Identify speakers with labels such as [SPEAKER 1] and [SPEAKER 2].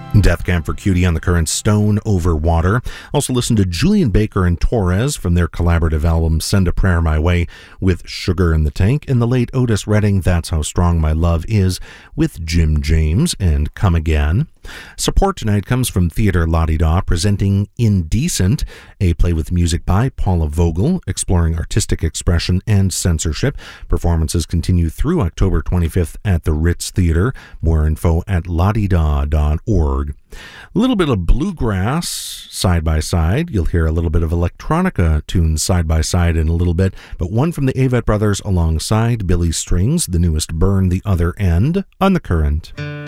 [SPEAKER 1] Death Camp for Cutie on the Current, Stone Over Water. Also listen to Julian Baker and Torres from their collaborative album Send a Prayer My Way with Sugar in the Tank, and the late Otis Redding, That's How Strong My Love Is with Jim James and Come Again. Support tonight comes from Theatre La-Di-Da presenting Indecent, a play with music by Paula Vogel, exploring artistic expression and censorship. Performances continue through October 25th at the Ritz Theatre. More info at ladida.org. A little bit of bluegrass side by side. You'll hear a little bit of electronica tunes side by side in a little bit, but one from the Avett Brothers alongside Billy Strings, the newest Burn the Other End on the Current.